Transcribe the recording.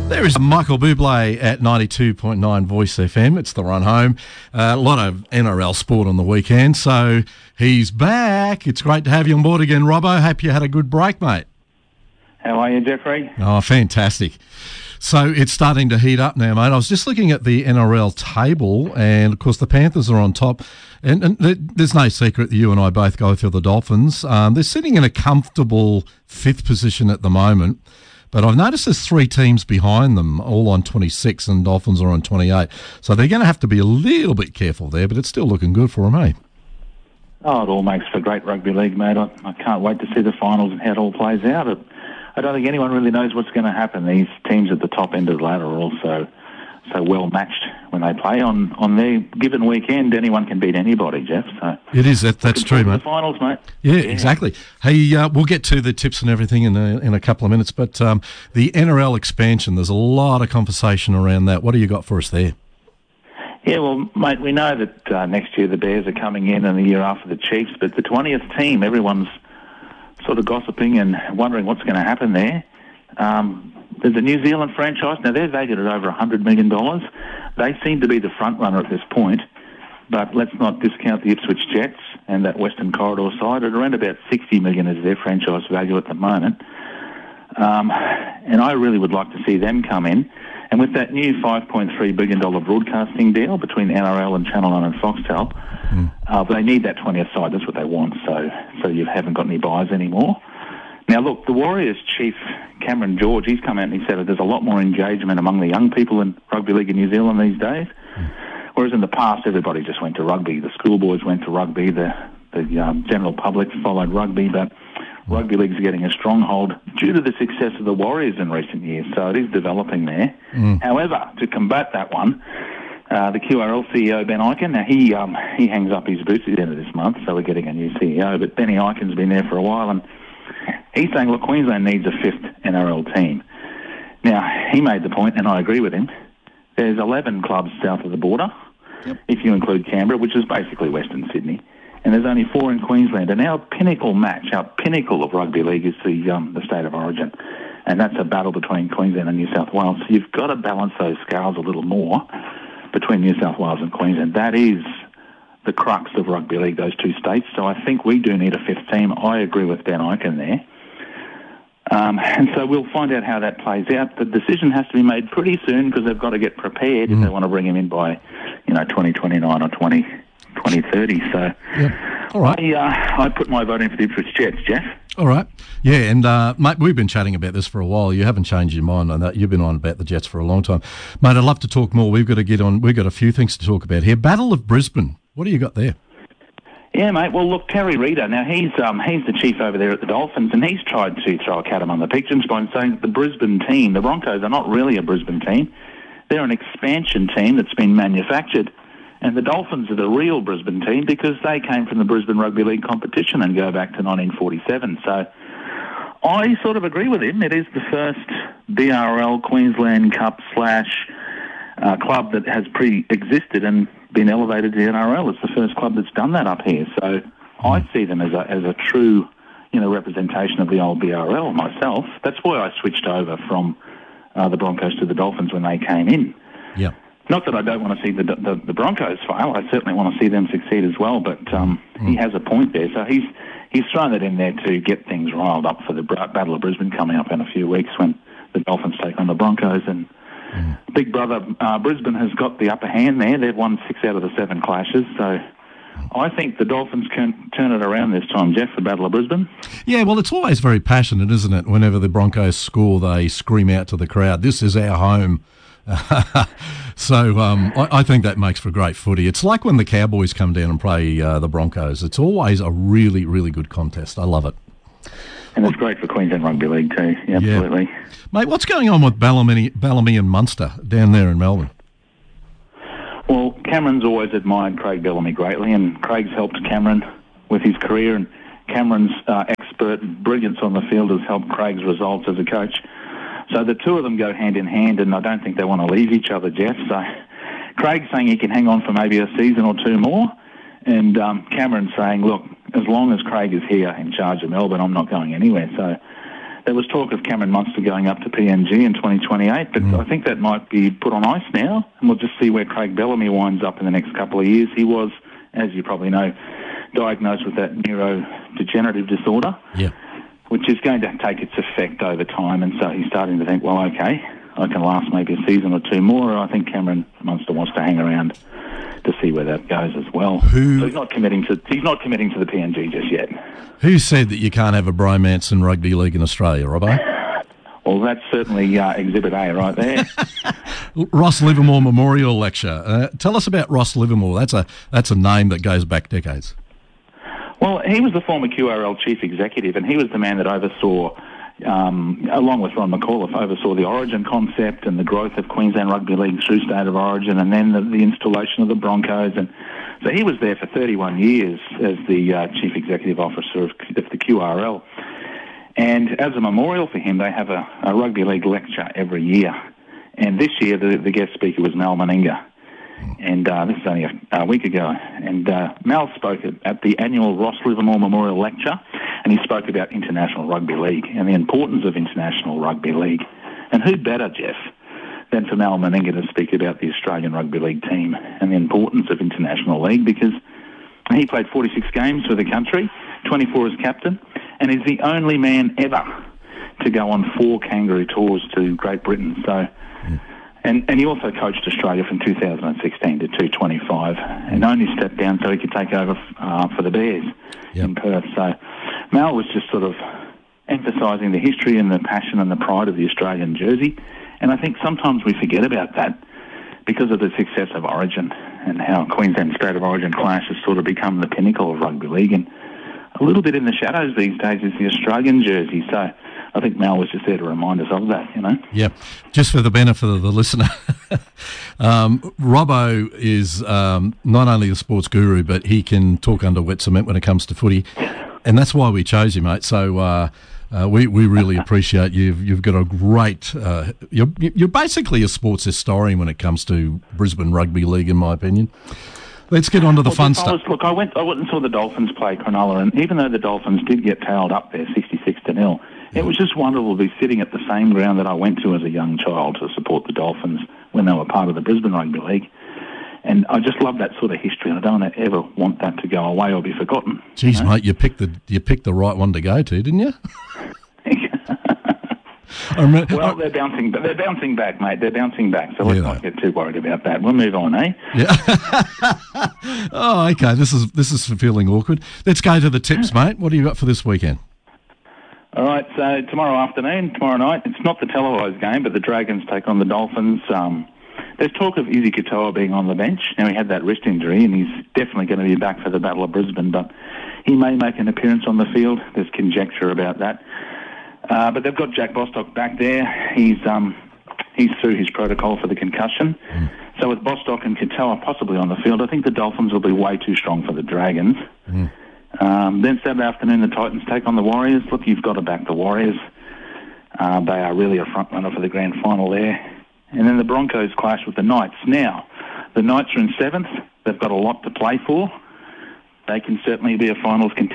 There is Michael Bublé at 92.9 Voice FM. It's the run home. A lot of NRL sport on the weekend, so he's back. It's great to have you on board again, Robbo. Hope you had a good break, mate. How are you, Jeffrey? Oh, fantastic. So it's starting to heat up now, mate. I was just looking at the NRL table, and, of course, the Panthers are on top. And there's no secret that you and I both go for the Dolphins. They're sitting in a comfortable fifth position at the moment. But I've noticed there's three teams behind them, all on 26, and Dolphins are on 28. So they're going to have to be a little bit careful there, but it's still looking good for them, eh? Oh, it all makes for great rugby league, mate. I can't wait to see the finals and how it all plays out. I don't think anyone really knows what's going to happen. These teams at the top end of the ladder are also so well matched when they play on their given weekend. Anyone can beat anybody, Jeff. So it is that's true, mate. The finals, mate. Yeah, exactly. Hey, we'll get to the tips and everything in a couple of minutes, but the NRL expansion, there's a lot of conversation around that. What do you got for us there? Yeah, well, mate, we know that next year the Bears are coming in and the year after the Chiefs, but the 20th team, everyone's sort of gossiping and wondering what's going to happen there. There's a New Zealand franchise. Now, they're valued at over $100 million. They seem to be the front runner at this point, but let's not discount the Ipswich Jets and that Western Corridor side. At around about $60 million is their franchise value at the moment. And I really would like to see them come in. And with that new $5.3 billion broadcasting deal between NRL and Channel 9 and Foxtel, they need that 20th side. That's what they want, so you haven't got any buyers anymore. Now, look, the Warriors chief, Cameron George, he's come out and he said that there's a lot more engagement among the young people in rugby league in New Zealand these days. Whereas in the past, everybody just went to rugby. The schoolboys went to rugby. The general public followed rugby. But rugby league's getting a stronghold due to the success of the Warriors in recent years. So it is developing there. However, to combat that one, the QRL CEO, Ben Ikin, now he hangs up his boots at the end of this month, so we're getting a new CEO. But Benny Ikin's been there for a while, and he's saying, look, Queensland needs a fifth NRL team. Now, he made the point, and I agree with him. There's 11 clubs south of the border, if you include Canberra, which is basically Western Sydney, and there's only 4 in Queensland. And our pinnacle match, our pinnacle of rugby league is the state of origin, and that's a battle between Queensland and New South Wales. So you've got to balance those scales a little more between New South Wales and Queensland. That is the crux of rugby league, those two states. So I think we do need a fifth team. I agree with Ben Ikin there. And so we'll find out how that plays out. The decision has to be made pretty soon because they've got to get prepared if they want to bring him in by, 2029 or 2030. So all right. I put my vote in for the Ipswich Jets, Jeff. All right. Yeah, and mate, we've been chatting about this for a while. You haven't changed your mind on that. You've been on about the Jets for a long time. Mate, I'd love to talk more. We've got to get on. We've got a few things to talk about here. Battle of Brisbane. What do you got there? Yeah, mate. Well, look, Terry Reader. Now, he's the chief over there at the Dolphins, and he's tried to throw a cat among the pigeons by saying that the Brisbane team, the Broncos, are not really a Brisbane team. They're an expansion team that's been manufactured, and the Dolphins are the real Brisbane team because they came from the Brisbane Rugby League competition and go back to 1947. So I sort of agree with him. It is the first BRL Queensland Cup / club that has pre-existed and been elevated to the NRL. It's the first club that's done that up here. So I see them as a true, representation of the old BRL myself. That's why I switched over from the Broncos to the Dolphins when they came in. Yeah. Not that I don't want to see the Broncos fail. I certainly want to see them succeed as well. But he has a point there. So he's thrown that in there to get things riled up for the Battle of Brisbane coming up in a few weeks when the Dolphins take on the Broncos. And Big Brother Brisbane has got the upper hand there. They've won 6 out of the 7 clashes. So I think the Dolphins can turn it around this time, Jeff, the Battle of Brisbane. Yeah, well, it's always very passionate, isn't it? Whenever the Broncos score, they scream out to the crowd, "This is our home." So I think that makes for great footy. It's like when the Cowboys come down and play the Broncos. It's always a really, really good contest. I love it. And it's great for Queensland Rugby League too. Yeah, absolutely. Yeah. Mate, what's going on with Bellamy and Munster down there in Melbourne? Well, Cameron's always admired Craig Bellamy greatly, and Craig's helped Cameron with his career, and Cameron's expert brilliance on the field has helped Craig's results as a coach. So the two of them go hand in hand, and I don't think they want to leave each other, Jeff. So Craig's saying he can hang on for maybe a season or two more, and Cameron's saying, look, as long as Craig is here in charge of Melbourne, I'm not going anywhere. So there was talk of Cameron Munster going up to PNG in 2028, but I think that might be put on ice now, and we'll just see where Craig Bellamy winds up in the next couple of years. He was, as you probably know, diagnosed with that neurodegenerative disorder, which is going to take its effect over time, and so he's starting to think, well, okay, I can last maybe a season or two more. I think Cameron Munster wants to hang around to see where that goes as well. So he's not committing to the PNG just yet. Who said that you can't have a bromance in rugby league in Australia, Robbo? Well, that's certainly Exhibit A right there. Ross Livermore Memorial Lecture. Tell us about Ross Livermore. That's a name that goes back decades. Well, he was the former QRL chief executive, and he was the man that oversaw, along with Ron McAuliffe, oversaw the Origin concept and the growth of Queensland Rugby League through State of Origin, and then the installation of the Broncos. And so he was there for 31 years as the chief executive officer of the QRL. And as a memorial for him, they have a rugby league lecture every year. And this year, the guest speaker was Mal Meninga. And this is only a week ago. And Mal spoke at the annual Ross Livermore Memorial Lecture, and he spoke about International Rugby League and the importance of International Rugby League. And who better, Jeff, than for Mal Meninga to speak about the Australian Rugby League team and the importance of International League, because he played 46 games for the country, 24 as captain, and is the only man ever to go on 4 kangaroo tours to Great Britain. So, and he also coached Australia from 2016 to 225, and only stepped down so he could take over for the Bears in Perth. So Mal was just sort of emphasising the history and the passion and the pride of the Australian jersey. And I think sometimes we forget about that because of the success of Origin and how Queensland State of Origin clash has sort of become the pinnacle of rugby league. And a little bit in the shadows these days is the Australian jersey. So I think Mal was just there to remind us of that, you know. Yeah, just for the benefit of the listener, Robbo is not only a sports guru, but he can talk under wet cement when it comes to footy. And that's why we chose you, mate. So we really appreciate you. You've got a great... You're basically a sports historian when it comes to Brisbane Rugby League, in my opinion. Let's get on to the fun stuff. Look, I went and saw the Dolphins play Cronulla, and even though the Dolphins did get tailed up there 66-0, it was just wonderful to be sitting at the same ground that I went to as a young child to support the Dolphins when they were part of the Brisbane Rugby League. And I just love that sort of history, and I don't ever want that to go away or be forgotten. Jeez, mate, you picked the right one to go to, didn't you? Well, they're bouncing back, mate. They're bouncing back, so let's not get too worried about that. We'll move on, eh? Yeah. Oh, okay. This is feeling awkward. Let's go to the tips, mate. What do you got for this weekend? All right, so tomorrow night, it's not the televised game, but the Dragons take on the Dolphins. There's talk of Izzy Katoa being on the bench. Now, he had that wrist injury, and he's definitely going to be back for the Battle of Brisbane, but he may make an appearance on the field. There's conjecture about that. But they've got Jack Bostock back there. He's through his protocol for the concussion. So with Bostock and Katoa possibly on the field, I think the Dolphins will be way too strong for the Dragons. Then Saturday afternoon, the Titans take on the Warriors. Look, you've got to back the Warriors. They are really a front runner for the grand final there. And then the Broncos clash with the Knights. Now, the Knights are in 7th. They've got a lot to play for. They can certainly be a finals contender.